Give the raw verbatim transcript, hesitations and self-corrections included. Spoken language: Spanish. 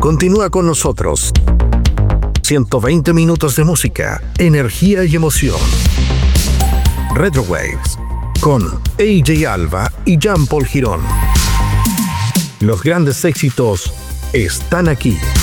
Continúa con nosotros. ciento veinte minutos de música, energía y emoción. Retrowaves con A J Alba y Jean Paul Girón. Los grandes éxitos están aquí.